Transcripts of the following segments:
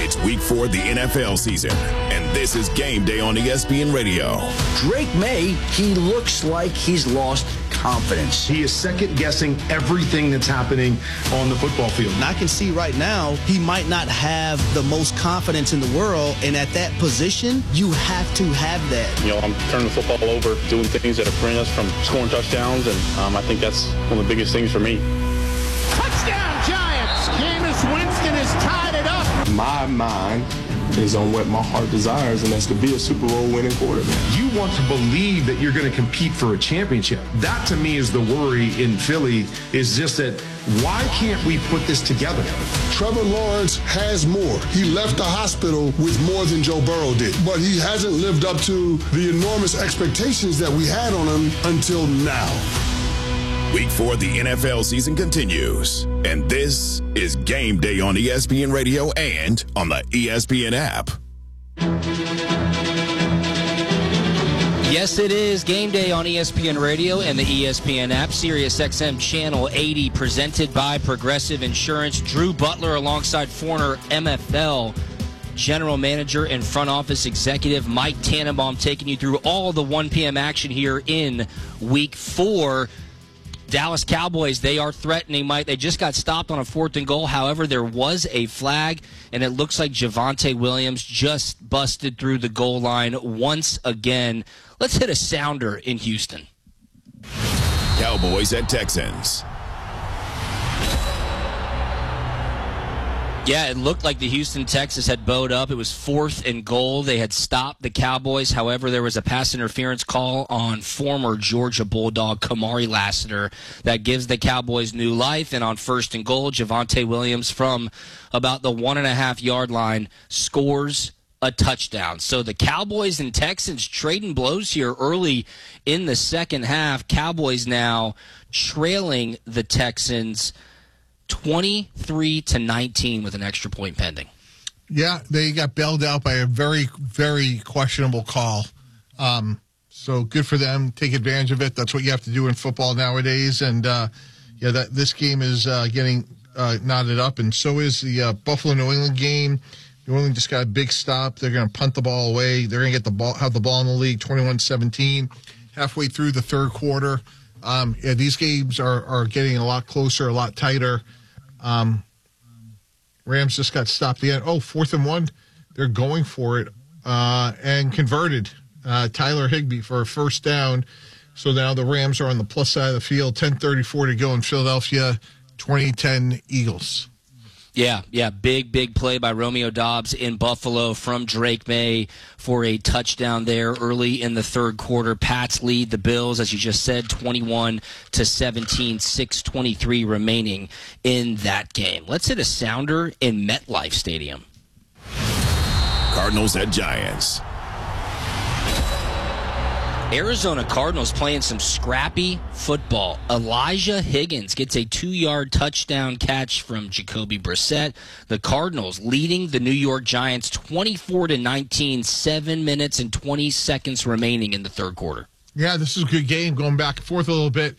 It's week 4 of the NFL season, and this is Game Day on ESPN Radio. Drake May, he looks like he's lost confidence. He is second-guessing everything that's happening on the football field. And I can see right now he might not have the most confidence in the world, and at that position, you have to have that. You know, I'm turning the football over, doing things that have prevented us from scoring touchdowns, and I think that's one of the biggest things for me. Touchdown, Giants! Jameis Winston has tied it up. My mind is on what my heart desires, and that's to be a Super Bowl winning quarterback. You want to believe that you're going to compete for a championship. That, to me, is the worry in Philly, is just that why can't we put this together? Trevor Lawrence has more. He left the hospital with more than Joe Burrow did, but he hasn't lived up to the enormous expectations that we had on him until now. Week 4 of the NFL season continues, and this is Game Day on ESPN Radio and on the ESPN app. Yes, it is Game Day on ESPN Radio and the ESPN app. Sirius XM Channel 80, presented by Progressive Insurance. Drew Butler alongside former MFL General Manager and Front Office Executive Mike Tannenbaum taking you through all the 1 p.m. action here in Week 4. Dallas Cowboys, they are threatening, Mike. They just got stopped on a 4th and goal. However, there was a flag, and it looks like Javonte Williams just busted through the goal line once again. Let's hit a sounder in Houston. Cowboys at Texans. Yeah, it looked like the Houston Texans had bowed up. It was 4th and goal. They had stopped the Cowboys. However, there was a pass interference call on former Georgia Bulldog Kamari Lassiter that gives the Cowboys new life. And on 1st and goal, Javonte Williams from about the 1.5-yard line scores a touchdown. So the Cowboys and Texans trading blows here early in the second half. Cowboys now trailing the Texans 23-19 with an extra point pending. Yeah, they got bailed out by a very, very questionable call. So good for them. Take advantage of it. That's what you have to do in football nowadays. And, this game is getting knotted up, and so is the Buffalo-New England game. New England just got a big stop. They're going to punt the ball away. They're going to have the ball in the league 21-17 halfway through the third quarter. These games are getting a lot closer, a lot tighter. Rams just got stopped again. 4th and 1. They're going for it and converted Tyler Higbee for a first down. So now the Rams are on the plus side of the field. 10:34 to go in Philadelphia. 2010 Eagles. Yeah, big play by Romeo Doubs in Buffalo from Drake May for a touchdown there early in the third quarter. Pats lead the Bills, as you just said, 21-17, 6:23 remaining in that game. Let's hit a sounder in MetLife Stadium. Cardinals at Giants. Arizona Cardinals playing some scrappy football. Elijah Higgins gets a 2-yard touchdown catch from Jacoby Brissett. The Cardinals leading the New York Giants 24-19, 7 minutes and 20 seconds remaining in the third quarter. Yeah, this is a good game, going back and forth a little bit.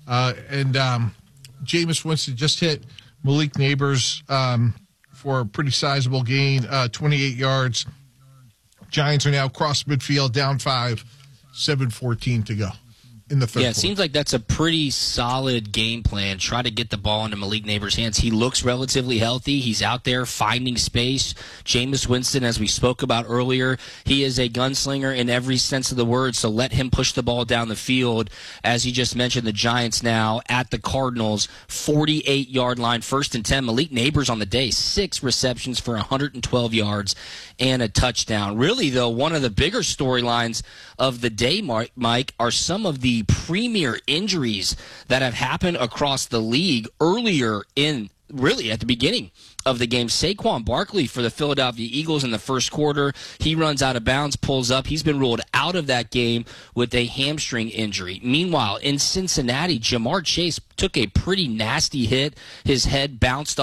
Jameis Winston just hit Malik Neighbors for a pretty sizable gain, 28 yards. Giants are now across midfield, down 5. 7:14 to go in the third quarter. It seems like that's a pretty solid game plan. Try to get the ball into Malik Neighbors' hands. He looks relatively healthy. He's out there finding space. Jameis Winston, as we spoke about earlier, he is a gunslinger in every sense of the word, so let him push the ball down the field. As you just mentioned, the Giants now at the Cardinals, 48-yard line, 1st and 10. Malik Neighbors on the day, 6 receptions for 112 yards and a touchdown. Really, though, one of the bigger storylines of the day, Mike, are some of the premier injuries that have happened across the league earlier in, really, at the beginning of the game. Saquon Barkley for the Philadelphia Eagles in the first quarter. He runs out of bounds, pulls up. He's been ruled out of that game with a hamstring injury. Meanwhile, in Cincinnati, Jamar Chase took a pretty nasty hit. His head bounced